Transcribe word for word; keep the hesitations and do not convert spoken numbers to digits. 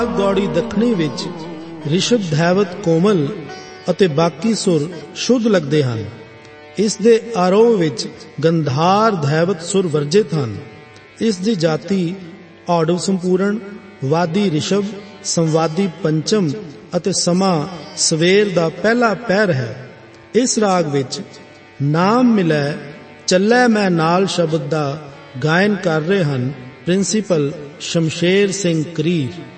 ਗੌੜੀ ਦੱਖਣੀ ਵਿੱਚ ਰਿਸ਼ਭ ਧੈਵਤ ਕੋਮਲ ਅਤੇ ਬਾਕੀ ਸੁਰ ਸ਼ੁੱਧ ਲੱਗਦੇ ਹਨ। ਇਸ ਦੇ ਆਰੋਹ ਵਿੱਚ ਗੰਧਾਰ ਧੈਵਤ ਸੁਰ ਵਰਜਿਤ ਹਨ। ਇਸ ਦੀ ਜਾਤੀ ਔਡਵ ਸੰਪੂਰਨ, ਵਾਦੀ ਰਿਸ਼ਭ, ਸੰਵਾਦੀ ਪੰਚਮ ਅਤੇ ਸਮਾਂ ਸਵੇਰ ਦਾ ਪਹਿਲਾ ਪਹਿਰ ਹੈ। ਇਸ ਰਾਗ ਵਿੱਚ ਨਾਮ ਮਿਲੈ ਚੱਲੈ ਮੈਂ ਨਾਲ ਸ਼ਬਦ ਦਾ ਗਾਇਨ ਕਰ ਰਹੇ ਹਨ ਪ੍ਰਿੰਸੀਪਲ ਸ਼ਮਸ਼ੇਰ ਸਿੰਘ ਕਰੀਰ।